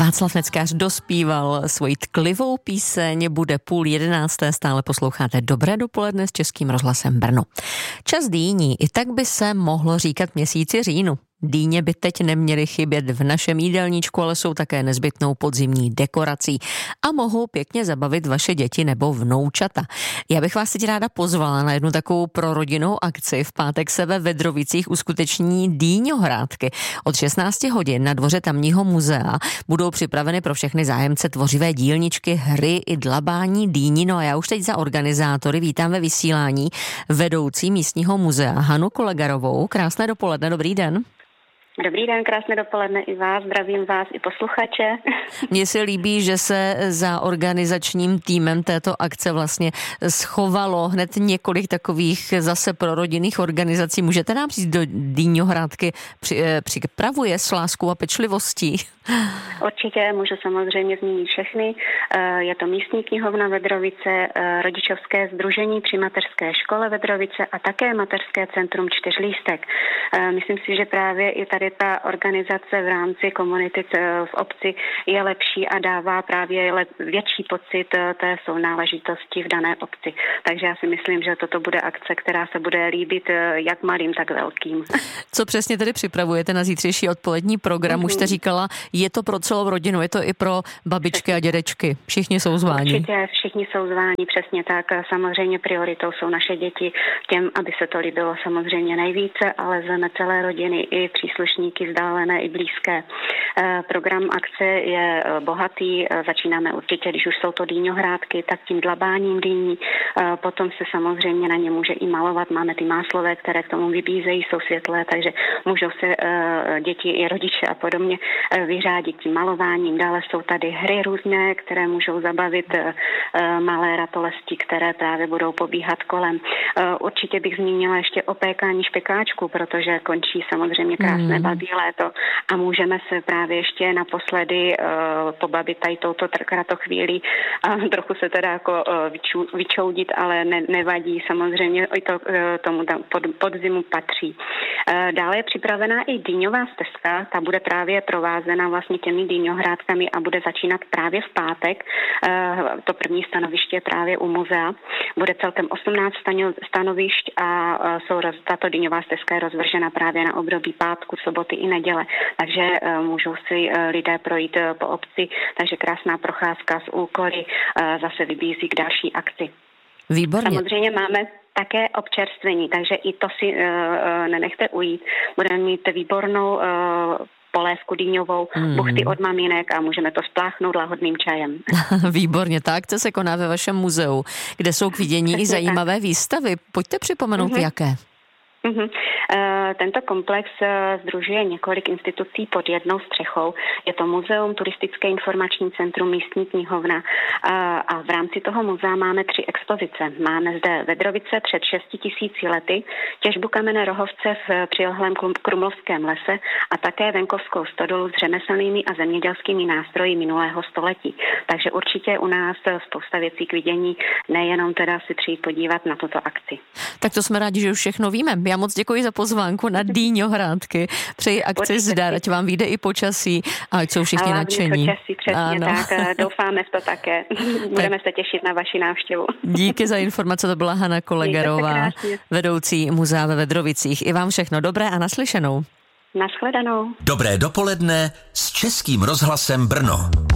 Václav Neckář dospíval svoji tklivou píseň Bude 10:30, stále posloucháte Dobré dopoledne s Českým rozhlasem Brno. Čas dýní, i tak by se mohlo říkat měsíci říjnu. Dýně by teď neměly chybět v našem jídelníčku, ale jsou také nezbytnou podzimní dekorací a mohou pěkně zabavit vaše děti nebo vnoučata. Já bych vás teď ráda pozvala na jednu takovou prorodinnou akci. V pátek se ve Vedrovicích uskuteční dýňohrádky. Od 16 hodin na dvoře tamního muzea budou připraveny pro všechny zájemce tvořivé dílničky, hry i dlabání dýní. No a já už teď za organizátory vítám ve vysílání vedoucí místního muzea Hanu Kolegarovou. Krásné dopoledne, dobrý den. Dobrý den, krásné dopoledne i vás, zdravím vás i posluchače. Mně se líbí, že se za organizačním týmem této akce vlastně schovalo hned několik takových zase prorodinných organizací. Můžete nám říct, do dýňohrádky připravuje s láskou a pečlivostí? Určitě, můžu samozřejmě zmínit všechny. Je to místní knihovna Vedrovice, rodičovské sdružení při mateřské škole Vedrovice a také mateřské centrum Čtyřlístek. Myslím si, že právě i tady ta organizace v rámci komunity v obci je lepší a dává právě větší pocit té sounáležitosti v dané obci. Takže já si myslím, že toto bude akce, která se bude líbit jak malým, tak velkým. Co přesně tedy připravujete na zítřejší odpolední program? Už jste říkala, je to pro celou rodinu, je to i pro babičky a dědečky. Všichni jsou zváni. Určitě, všichni jsou zváni, přesně tak. Samozřejmě prioritou jsou naše děti, těm, aby se to líbilo samozřejmě nejvíce, ale zveme celé rodiny i příslušníky vzdálené i blízké. Program akce je bohatý, začínáme určitě, když už jsou to dýňohrádky, tak tím dlabáním dýní, potom se samozřejmě na ně může i malovat, máme ty máslové, které k tomu vybízejí, jsou světlé, takže můžou se děti i rodiče a podobně vyřádit tím malováním. Dále jsou tady hry různé, které můžou zabavit malé ratolesti, které právě budou pobíhat kolem. Určitě bych zmínila ještě opékání špekáčku, protože končí samozřejmě krásné babí léto a můžeme se právě ještě naposledy pobavit tady touto kratochvílí a trochu se teda jako vyčoudit, ale nevadí, samozřejmě i to tomu podzimu patří. Dále je připravená i dýňová stezka, ta bude právě provázena vlastně těmi dýňohrádkami a bude začínat právě v pátek. To první stanoviště je právě u muzea. Bude celkem 18 stanovišť a tato dýňová stezka je rozvržena právě na období pátku, soboty i neděle. Takže můžou si lidé projít po obci, takže krásná procházka s úkoly zase vybízí k další akci. Výborně. Samozřejmě máme také občerstvení, takže i to si nenechte ujít. Budeme mít výbornou polévku dýňovou, buchty od maminek a můžeme to spláchnout lahodným čajem. Výborně, ta akce se koná ve vašem muzeu, kde jsou k vidění i zajímavé výstavy. Pojďte připomenout, jaké. Tento komplex sdružuje několik institucí pod jednou střechou. Je to muzeum, turistické informační centrum, místní knihovna a v rámci toho muzea máme 3 expozice. Máme zde Vedrovice před 6 000 lety, těžbu kamenné rohovce v přilehlém Krumlovském lese a také venkovskou stodolu s řemeslnými a zemědělskými nástroji minulého století. Takže určitě u nás spousta věcí k vidění, nejenom teda si přijít podívat na tuto akci. Tak to jsme rádi, že už všechno víme. Já moc děkuji za pozvánku na dýňohrádky. Přeji akci zdar, ať vám vyjde i počasí a ať jsou všichni nadšení. Počasí, přesně tak. Doufáme v to také. Budeme se těšit na vaši návštěvu. Díky za informace, to byla Hana Kolegarová, vedoucí muzea ve Vedrovicích. I vám všechno dobré a naslyšenou. Nashledanou. Dobré dopoledne s Českým rozhlasem Brno.